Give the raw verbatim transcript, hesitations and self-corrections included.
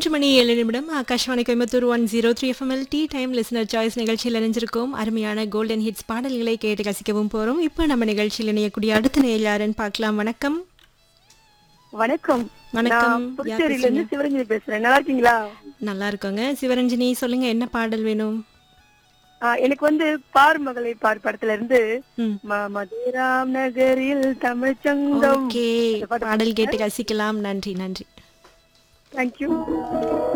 மூன்று மணி ஏழு நிமிடம் Akashvani Coimbatore one zero three எஃப்எம்எல் D time listener choice நிகழ்ச்சியில் இணைஞ்சிருக்கோம். அருமையான கோல்டன் ஹிட்ஸ் பாடல்களை கேட்டு ரசிக்கவும் போறோம். இப்போ நம்ம நிகழ்ச்சியில் இணையக்கூடிய அடுத்த நேயர் யாருன்னு பார்க்கலாம். வணக்கம். வணக்கம். வணக்கம். நான் புதுச்சேரியில இருந்து சிவரஞ்சனி பேசுறேன். நல்லா இருக்கீங்களா? நல்லா இருக்கோங்க. சிவரஞ்சனி, சொல்லுங்க என்ன பாடல் வேணும்? ஆ, எனக்கு வந்து பார் மகளை பார் படத்துல இருந்து ம். ம- மதுராம் நகரில் தமிழ்ச்சங்கம் ஓகே, பாடல் கேட்டு ரசிக்கலாம். நன்றி நன்றி. தேங்க்யூ.